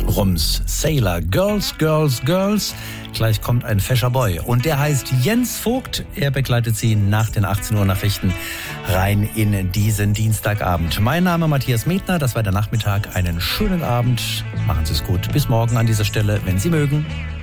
Rums. Sailor, Girls, Girls, Girls. Gleich kommt ein fescher Boy. Und der heißt Jens Vogt. Er begleitet Sie nach den 18 Uhr Nachrichten rein in diesen Dienstagabend. Mein Name Matthias Medner. Das war der Nachmittag. Einen schönen Abend. Machen Sie es gut. Bis morgen an dieser Stelle, wenn Sie mögen.